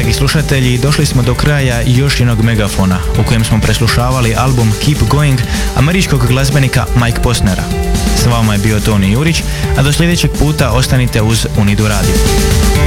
dragi slušatelji, došli smo do kraja još jednog megafona u kojem smo preslušavali album Keep Going američkog glazbenika Mike Posnera. S vama je bio Toni Jurić, a do sljedećeg puta ostanite uz Unidu Radio.